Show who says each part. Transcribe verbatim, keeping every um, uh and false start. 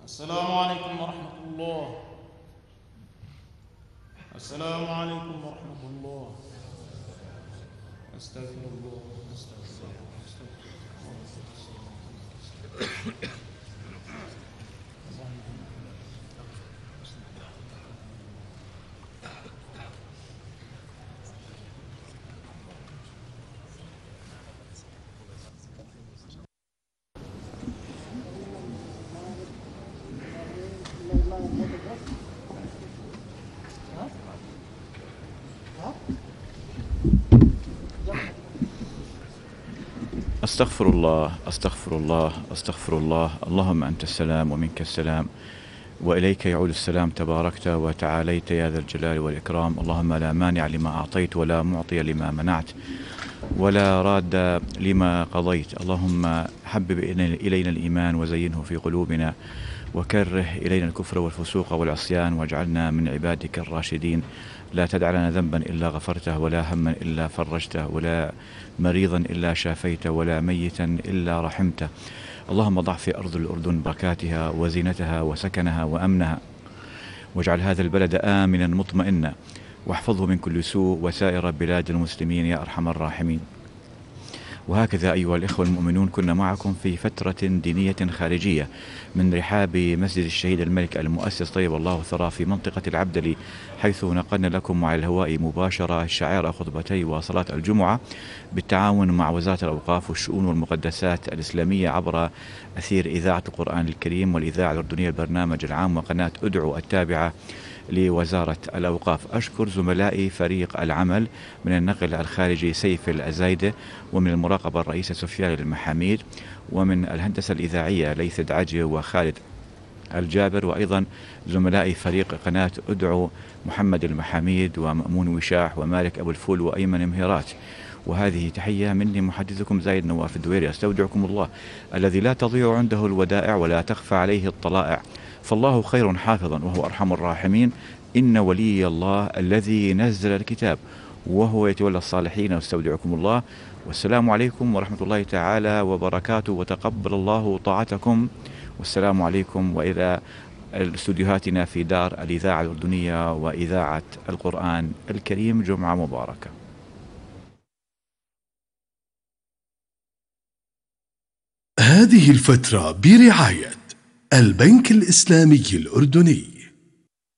Speaker 1: السلام عليكم ورحمة الله. السلام عليكم ورحمة الله. أستغفر الله أستغفر الله أستغفر الله.
Speaker 2: أستغفر الله أستغفر الله أستغفر الله. اللهم أنت السلام ومنك السلام وإليك يعود السلام، تباركت وتعاليت يا ذا الجلال والإكرام. اللهم لا مانع لما أعطيت ولا معطي لما منعت ولا راد لما قضيت. اللهم حبب إلينا الإيمان وزينه في قلوبنا وكره إلينا الكفر والفسوق والعصيان واجعلنا من عبادك الراشدين. لا تدع لنا ذنبا إلا غفرته ولا هما إلا فرجته ولا مريضا إلا شافيته ولا ميتا إلا رحمته. اللهم ضع في أرض الأردن بركاتها وزينتها وسكنها وأمنها، واجعل هذا البلد آمنا مطمئنا، واحفظه من كل سوء وسائر بلاد المسلمين يا أرحم الراحمين. وهكذا أيها الإخوة المؤمنون، كنا معكم في فترة دينية خارجية من رحاب مسجد الشهيد الملك المؤسس طيب الله ثراه في منطقة العبدلي، حيث نقلنا لكم على الهواء مباشرة شعائر خطبتي وصلاة الجمعة بالتعاون مع وزارة الأوقاف والشؤون والمقدسات الإسلامية عبر أثير إذاعة القرآن الكريم والإذاعة الأردنية البرنامج العام وقناة أدعو التابعة لوزارة الأوقاف. أشكر زملائي فريق العمل من النقل الخارجي سيف الأزايدة، ومن المراقبة الرئيسة سفيان المحاميد، ومن الهندسة الإذاعية ليث دعجي وخالد الجابر، وأيضا زملائي فريق قناة أدعو محمد المحاميد ومأمون وشاح ومالك أبو الفول وأيمن مهيرات. وهذه تحية مني محدثكم زايد نواف الدويري. أستودعكم الله الذي لا تضيع عنده الودائع ولا تخفى عليه الطلائع، فالله خير حافظا وهو أرحم الراحمين. إن ولي الله الذي نزل الكتاب وهو يتولى الصالحين. واستودعكم الله، والسلام عليكم ورحمة الله تعالى وبركاته، وتقبل الله طاعتكم. والسلام عليكم، وإلى استوديوهاتنا في دار الإذاعة الأردنية وإذاعة القرآن الكريم. جمعة مباركة.
Speaker 3: هذه الفترة برعاية البنك الإسلامي الأردني.